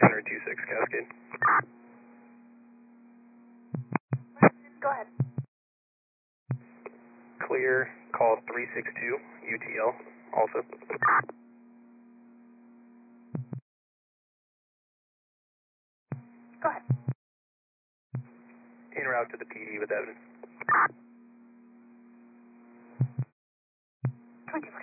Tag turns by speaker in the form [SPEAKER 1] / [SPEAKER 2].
[SPEAKER 1] 126 Cascade.
[SPEAKER 2] Go ahead.
[SPEAKER 1] Clear, call 362 UTL also.
[SPEAKER 2] Go ahead.
[SPEAKER 1] En route to the PD with evidence.
[SPEAKER 2] 24.